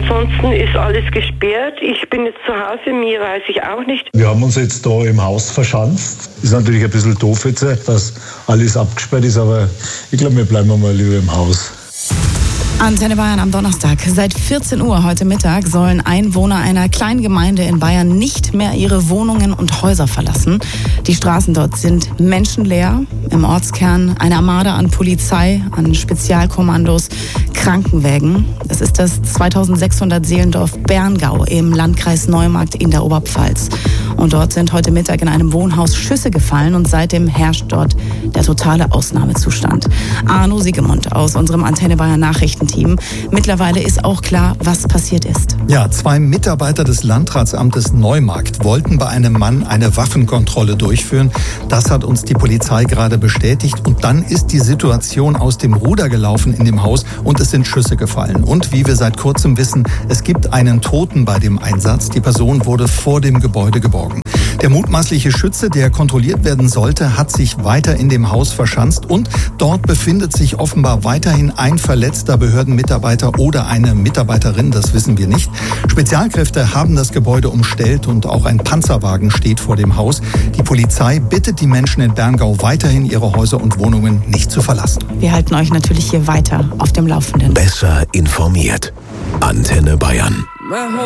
ansonsten ist alles gesperrt. Ich bin jetzt zu Hause, mir weiß ich auch nicht. Wir haben uns jetzt da im Haus verschanzt. Ist natürlich ein bisschen doof jetzt, dass alles abgesperrt ist, aber ich glaube, wir bleiben mal lieber im Haus. Antenne Bayern am Donnerstag. Seit 14 Uhr heute Mittag sollen Einwohner einer kleinen Gemeinde in Bayern nicht mehr ihre Wohnungen und Häuser verlassen. Die Straßen dort sind menschenleer. Im Ortskern eine Armada an Polizei, an Spezialkommandos, Krankenwägen. Es ist das 2600 Seelendorf Berngau im Landkreis Neumarkt in der Oberpfalz. Und dort sind heute Mittag in einem Wohnhaus Schüsse gefallen und seitdem herrscht dort der totale Ausnahmezustand. Arno Siegemund aus unserem Antenne Bayern Nachrichtenteam. Mittlerweile ist auch klar, was passiert ist. Ja, 2 Mitarbeiter des Landratsamtes Neumarkt wollten bei einem Mann eine Waffenkontrolle durchführen. Das hat uns die Polizei gerade bestätigt. Und dann ist die Situation aus dem Ruder gelaufen in dem Haus und es sind Schüsse gefallen. Und wie wir seit kurzem wissen, es gibt einen Toten bei dem Einsatz. Die Person wurde vor dem Gebäude geborgen. Der mutmaßliche Schütze, der kontrolliert werden sollte, hat sich weiter in dem Haus verschanzt und dort befindet sich offenbar weiterhin ein verletzter Behördenmitarbeiter oder eine Mitarbeiterin, das wissen wir nicht. Spezialkräfte haben das Gebäude umstellt und auch ein Panzerwagen steht vor dem Haus. Die Polizei bittet die Menschen in Berngau weiterhin ihre Häuser und Wohnungen nicht zu verlassen. Wir halten euch natürlich hier weiter auf dem Laufenden. Besser informiert. Antenne Bayern.